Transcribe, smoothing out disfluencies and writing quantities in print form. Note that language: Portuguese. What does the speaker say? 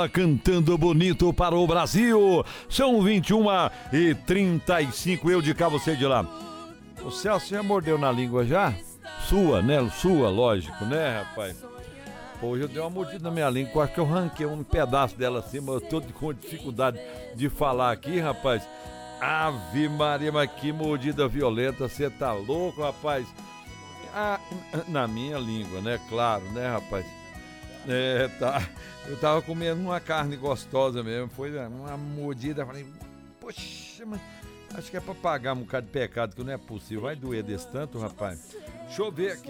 Cantando bonito para o Brasil. São 21h35. Eu de cá, você de lá. O Celso já mordeu na língua já? Sua, né? Sua, lógico, né, rapaz? Pô, hoje eu dei uma mordida na minha língua. Acho que eu ranquei um pedaço dela assim, mas eu tô com dificuldade de falar aqui, rapaz. Ave Maria, mas que mordida violenta. Você tá louco, rapaz? Na minha língua, né? Claro, né, rapaz? Tá. Eu tava comendo uma carne gostosa mesmo, foi uma mordida, falei, poxa, mas acho que é pra pagar um bocado de pecado, que não é possível, vai doer desse tanto, rapaz. Deixa eu ver aqui.